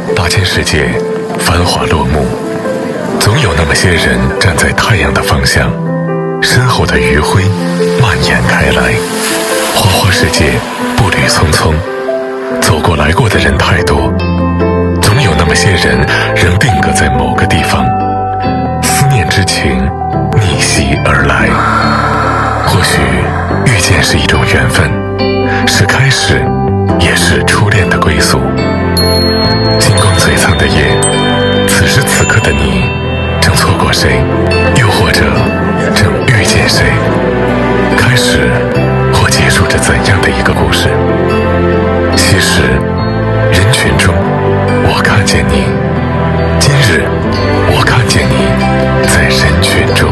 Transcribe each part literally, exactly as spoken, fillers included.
大千世界繁华落幕，总有那么些人站在太阳的方向，身后的余晖蔓延开来。花花世界步履匆匆，走过来过的人太多，总有那么些人仍定格在某个地方，思念之情逆袭而来。或许遇见是一种缘分，是开始，也是初恋的归宿。星光璀璨的夜，此时此刻的你正错过谁，又或者正遇见谁？开始或结束着怎样的一个故事？其实人群中我看见你，今日我看见你在人群中。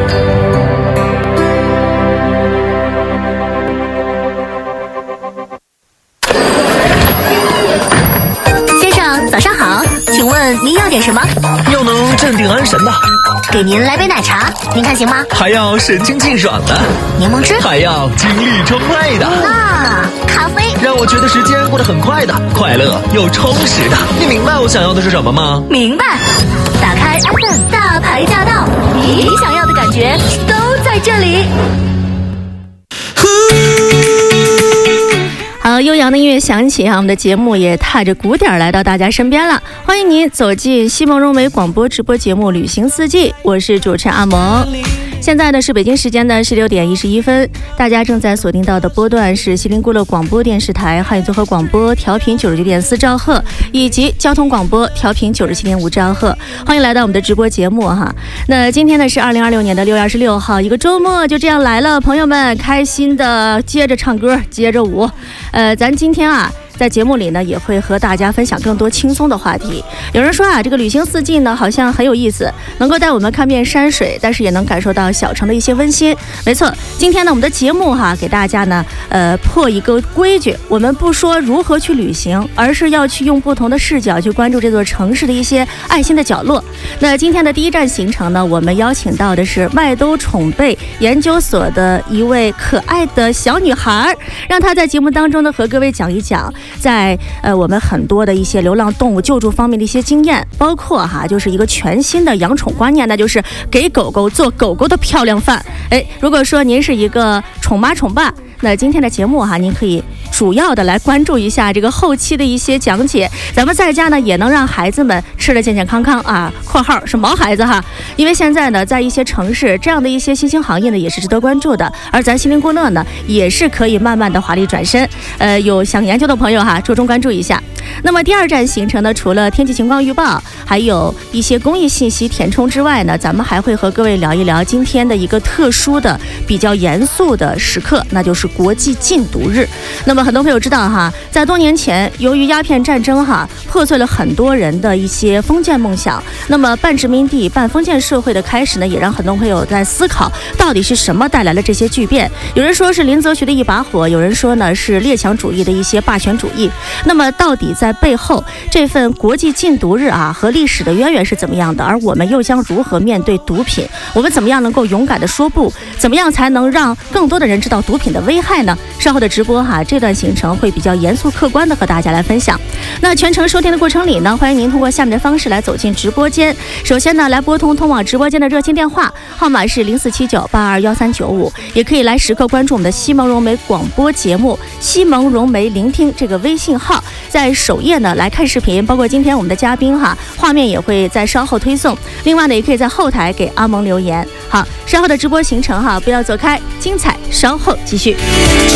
早上好，请问您要点什么？ 要能镇定安神的。 给您来杯奶茶，您看行吗？ 还要神清气爽的。 柠檬汁。 还要精力充沛的。 啊，咖啡。 让我觉得时间过得很快的，快乐又充实的。你明白我想要的是什么吗？ 明白。打开 F M 大牌驾到，你想要的感觉都在这里。 好，悠扬的音乐响起啊，我们的节目也踏着鼓点来到大家身边了。欢迎您走进西蒙融媒广播直播节目《旅行四季》，我是主持人阿蒙。现在呢是北京时间的十六点一十一分，大家正在锁定到的波段是锡林郭勒广播电视台汉语综合广播调频九十九点四兆赫，以及交通广播调频九十七点五兆赫。欢迎来到我们的直播节目哈。那今天呢是二零二六年的六月二十六号，一个周末就这样来了，朋友们开心的接着唱歌，接着舞。呃，咱今天啊。在节目里呢，也会和大家分享更多轻松的话题。有人说啊，这个旅行四季呢，好像很有意思，能够带我们看遍山水，但是也能感受到小城的一些温馨。没错，今天呢，我们的节目哈，给大家呢，呃，破一个规矩，我们不说如何去旅行，而是要去用不同的视角去关注这座城市的一些爱心的角落。那今天的第一站行程呢，我们邀请到的是麦兜宠贝研究所的一位可爱的小女孩，让她在节目当中呢，和各位讲一讲。在呃我们很多的一些流浪动物救助方面的一些经验，包括哈就是一个全新的养宠观念，那就是给狗狗做狗狗的漂亮饭。哎，如果说您是一个宠妈宠爸，那今天的节目哈，您可以主要的来关注一下这个后期的一些讲解，咱们在家呢也能让孩子们吃得健健康康啊（括号是毛孩子哈）。因为现在呢，在一些城市，这样的一些新兴行业呢也是值得关注的，而咱锡林郭勒呢也是可以慢慢的华丽转身。呃，有想研究的朋友哈，着重关注一下。那么第二站行程呢，除了天气情况预报，还有一些公益信息填充之外呢，咱们还会和各位聊一聊今天的一个特殊的、比较严肃的时刻，那就是国际禁毒日。那么很多朋友知道哈，在多年前，由于鸦片战争哈，破碎了很多人的一些封建梦想。那么半殖民地半封建社会的开始呢，也让很多朋友在思考，到底是什么带来了这些巨变？有人说是林则徐的一把火，有人说呢是列强主义的一些霸权主义。那么到底在背后这份国际禁毒日啊和历史的渊源是怎么样的？而我们又将如何面对毒品？我们怎么样能够勇敢的说不？怎么样才能让更多的人知道毒品的危害呢？稍后的直播哈，这段行程会比较严肃客观的和大家来分享。那全程收听的过程里呢，欢迎您通过下面的方式来走进直播间。首先呢，来拨通通往直播间的热线电话号码是零四七九八二幺三九五，也可以来时刻关注我们的西蒙融媒广播节目西蒙融媒聆听这个微信号，在首页呢来看视频，包括今天我们的嘉宾哈，画面也会在稍后推送。另外呢，也可以在后台给阿蒙留言。好，稍后的直播行程哈，不要走开，精彩稍后继续。